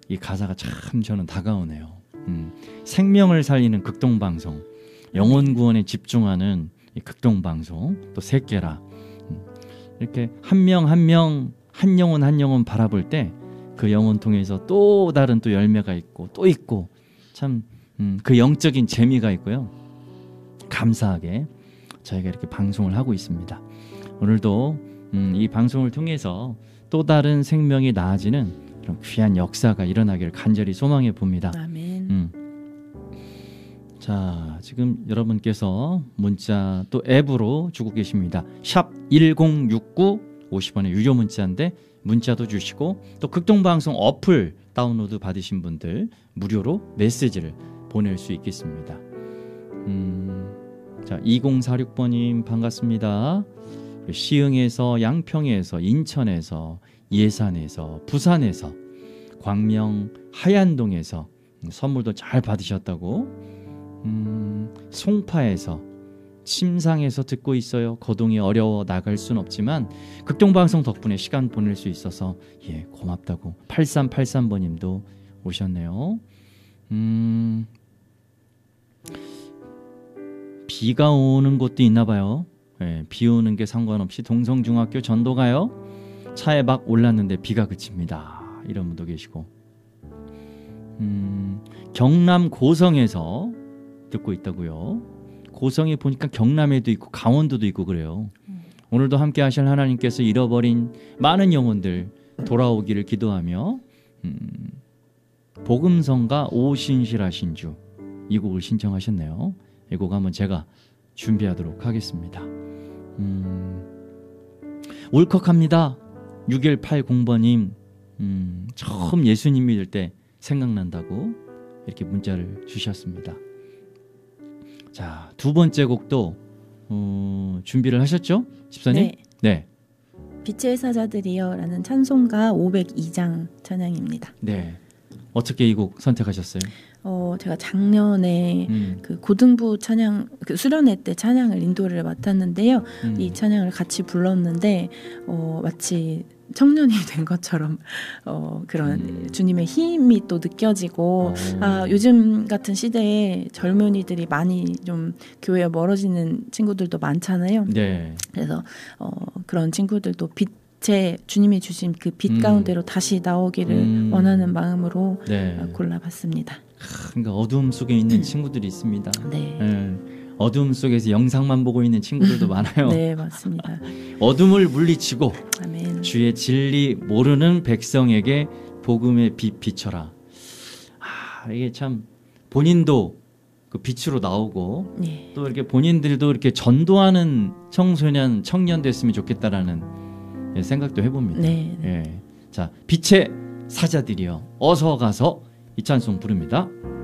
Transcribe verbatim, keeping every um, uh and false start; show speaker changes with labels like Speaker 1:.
Speaker 1: 이 가사가 참 저는 다가오네요. 음, 생명을 살리는 극동방송, 영혼구원에 집중하는 이 극동방송, 또 새끼라. 음, 이렇게 한 명 한 명 한 영혼 한 영혼 바라볼 때 그 영혼 통해서 또 다른 또 열매가 있고 또 있고 참 음, 그 영적인 재미가 있고요. 감사하게 저희가 이렇게 방송을 하고 있습니다. 오늘도 음, 이 방송을 통해서 또 다른 생명이 나아지는 그런 귀한 역사가 일어나기를 간절히 소망해 봅니다.
Speaker 2: 아멘.
Speaker 1: 음. 자, 지금 여러분께서 문자 또 앱으로 주고 계십니다. 샵 일공육구 오십 원의 유료 문자인데 문자도 주시고 또 극동방송 어플 다운로드 받으신 분들 무료로 메시지를 보낼 수 있겠습니다. 음, 자, 이공사육 번님 반갑습니다. 시흥에서, 양평에서, 인천에서, 예산에서, 부산에서, 광명 하얀동에서 선물도 잘 받으셨다고. 음, 송파에서, 침상에서 듣고 있어요. 거동이 어려워 나갈 순 없지만 극동방송 덕분에 시간 보낼 수 있어서 예, 고맙다고. 팔삼팔삼 번님도 오셨네요. 음, 비가 오는 곳도 있나 봐요. 예, 비 오는 게 상관없이 동성중학교 전도 가요. 차에 막 올랐는데 비가 그칩니다. 이런 분도 계시고. 음, 경남 고성에서 듣고 있다고요. 고성에 보니까 경남에도 있고 강원도도 있고 그래요. 음. 오늘도 함께 하실 하나님께서 잃어버린 많은 영혼들 돌아오기를 기도하며 음, 복음성가 오신실하신 주 이 곡을 신청하셨네요. 이 곡 한번 제가 준비하도록 하겠습니다. 음, 울컥합니다. 육일팔공 번님 음, 처음 예수님 믿을 때 생각난다고 이렇게 문자를 주셨습니다. 자, 두 번째 곡도 어, 준비를 하셨죠? 집사님?
Speaker 2: 네.
Speaker 1: 네.
Speaker 2: 빛의 사자들이여 라는 찬송가 오백이 장 찬양입니다.
Speaker 1: 네. 어떻게 이 곡 선택하셨어요?
Speaker 2: 어, 제가 작년에
Speaker 1: 음.
Speaker 2: 그 고등부 찬양, 그 수련회 때 찬양을 인도를 맡았는데요.
Speaker 1: 음.
Speaker 2: 이 찬양을 같이 불렀는데 어, 마치 청년이 된 것처럼 어, 그런 음. 주님의 힘이 또 느껴지고 오. 아, 요즘 같은 시대에 젊은이들이 많이 좀 교회에 멀어지는 친구들도 많잖아요.
Speaker 1: 네.
Speaker 2: 그래서 어, 그런 친구들도 빛에 주님이 주신 그 빛
Speaker 1: 음.
Speaker 2: 가운데로 다시 나오기를 음. 원하는 마음으로
Speaker 1: 네.
Speaker 2: 골라봤습니다.
Speaker 1: 그러니까 어두움 속에 있는 친구들이 있습니다.
Speaker 2: 네.
Speaker 1: 네. 어둠 속에서 영상만 보고 있는 친구들도 많아요.
Speaker 2: 네, 맞습니다.
Speaker 1: 어둠을 물리치고
Speaker 2: 아멘.
Speaker 1: 주의 진리 모르는 백성에게 복음의 빛 비춰라. 아, 이게 참 본인도 그 빛으로 나오고
Speaker 2: 네.
Speaker 1: 또 이렇게 본인들도 이렇게 전도하는 청소년, 청년 됐으면 좋겠다라는 생각도 해봅니다.
Speaker 2: 네.
Speaker 1: 예. 자, 빛의 사자들이여 어서 가서 이 찬송 부릅니다.